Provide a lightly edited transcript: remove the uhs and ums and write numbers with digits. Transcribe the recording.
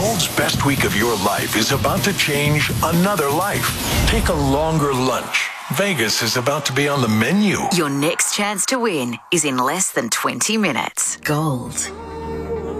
Gold's best week of your life is about to change another life. Take a longer lunch. Vegas is about to be on the menu. Your next chance to win is in less than 20 minutes. Gold.